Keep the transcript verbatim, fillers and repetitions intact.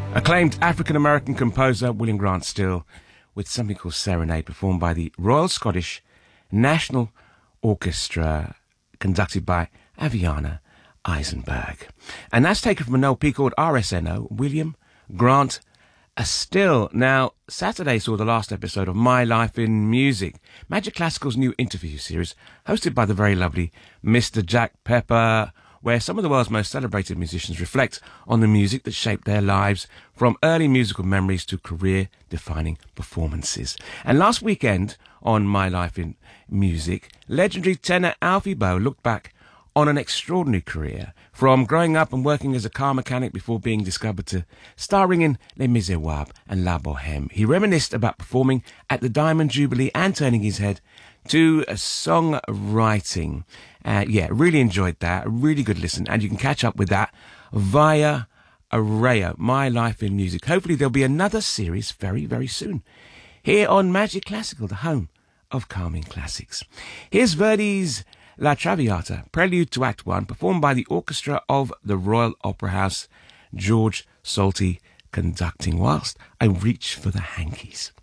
Acclaimed African-American composer William Grant Still with something called Serenade, performed by the Royal Scottish National Orchestra, conducted by Aviana Eisenberg. And that's taken from an L P called R S N O, William Grant Still. Now, Saturday saw the last episode of My Life in Music, Magic Classical's new interview series, hosted by the very lovely Mister Jack Pepper, where some of the world's most celebrated musicians reflect on the music that shaped their lives, from early musical memories to career-defining performances. And last weekend on My Life in Music, legendary tenor Alfie Boe looked back on an extraordinary career, from growing up and working as a car mechanic before being discovered to starring in Les Miserables and La Bohème. He reminisced about performing at the Diamond Jubilee and turning his head to songwriting. Uh, yeah, really enjoyed that. A really good listen. And you can catch up with that via Araya, My Life in Music. Hopefully there'll be another series very, very soon here on Magic Classical, the home of calming classics. Here's Verdi's La Traviata, prelude to Act One, performed by the Orchestra of the Royal Opera House, George Solti conducting, whilst I reach for the hankies.